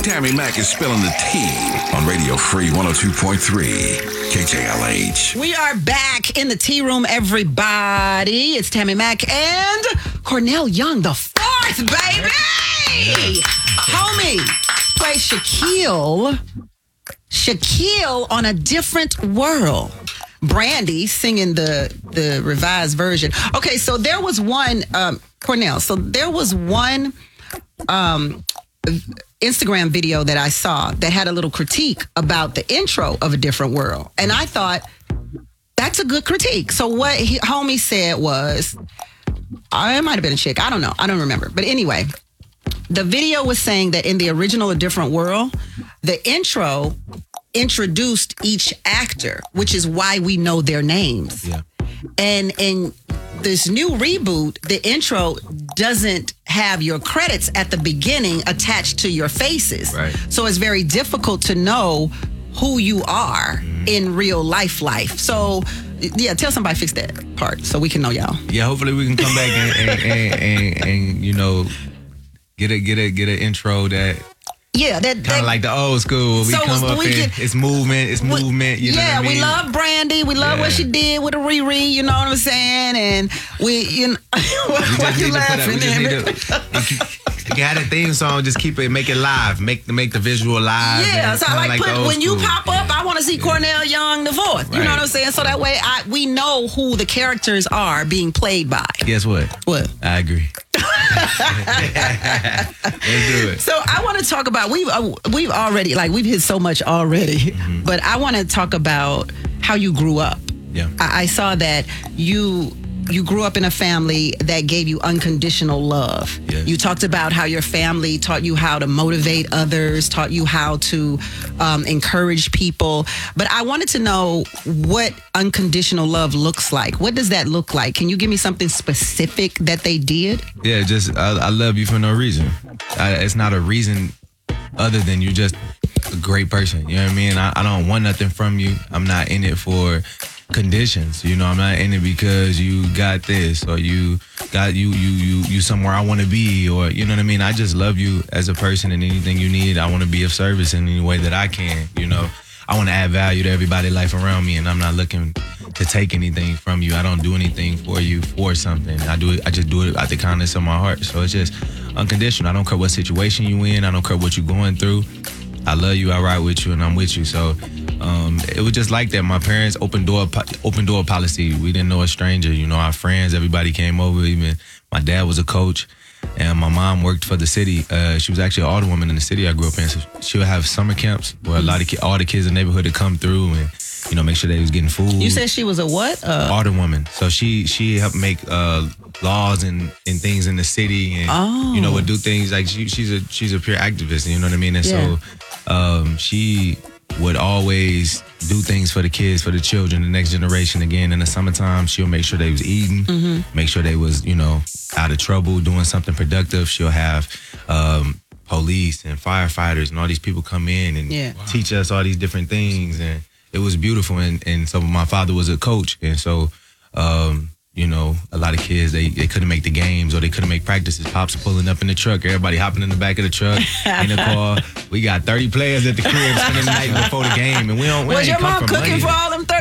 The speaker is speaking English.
Tammy Mack is spilling the tea on Radio Free 102.3 KJLH. We are back in the tea room, everybody. It's Tammy Mack and Cornell Young, the fourth, baby! Homie, play Shaquille on A Different World. Brandy singing the revised version. Okay, so there was one, Cornell, there was one Instagram video that I saw that had a little critique about the intro of A Different World. And I thought, that's a good critique. So what homie said was, it might have been a chick. I don't know. I don't remember. But anyway, the video was saying that in the original A Different World, the intro introduced each actor, which is why we know their names. Yeah. And in this new reboot, the intro doesn't have your credits at the beginning attached to your faces. Right. So it's very difficult to know who you are in real life. So, yeah, tell somebody fix that part so we can know y'all. Yeah, hopefully we can come back and you know, get an intro that. Yeah, kind of like the old school. We come up and it's movement. You know what I mean? We love Brandy. We love what she did with a Riri. You know what I'm saying? And we, you know, what you laughing at? You got a theme song. Just keep it, make it live. Make the visual live. Yeah, so I like put when you pop up. I want to see Cornell Young the fourth. Right. You know what I'm saying? So that way we know who the characters are being played by. Guess what? What? I agree. Let's do it. So I want to talk about we've already we've hit so much already, but I want to talk about how you grew up. Yeah, I saw that you grew up in a family that gave you unconditional love. Yes. You talked about how your family taught you how to motivate others, taught you how to encourage people. But I wanted to know what unconditional love looks like. What does that look like? Can you give me something specific that they did? Yeah, just I love you for no reason. It's not a reason other than you're just a great person. You know what I mean? I don't want nothing from you. I'm not in it for conditions. You know, I'm not in it because you got this or you got you somewhere I want to be, or you know what I mean. I just love you as a person, and anything you need, I want to be of service in any way that I can. You know, I want to add value to everybody's life around me, and I'm not looking to take anything from you. I don't do anything for you for something. I just do it out the kindness of my heart. So it's just unconditional. I don't care what situation you in. I don't care what you're going through. I love you, I ride with you, and I'm with you. So it was just like that. My parents open door policy. We didn't know a stranger. You know, our friends, everybody came over. Even my dad was a coach, and my mom worked for the city. She was actually an alderwoman in the city I grew up in. So she would have summer camps where all the kids in the neighborhood would come through and, you know, make sure they was getting food. You said she was a what? Alderwoman. So she helped make laws and things in the city, and you know, would do things like she's a pure activist. You know what I mean? And so she would always do things for the kids, for the children, the next generation. Again, in the summertime, she'll make sure they was eating, make sure they was, you know, out of trouble, doing something productive. She'll have police and firefighters and all these people come in and teach us all these different things, and it was beautiful. And so my father was a coach, and so you know, a lot of kids, they couldn't make the games or they couldn't make practices. Pops pulling up in the truck, everybody hopping in the back of the truck, in the car. We got 30 players at the crib spending the night before the game, and we ain't Was your come mom from cooking money. for all them 30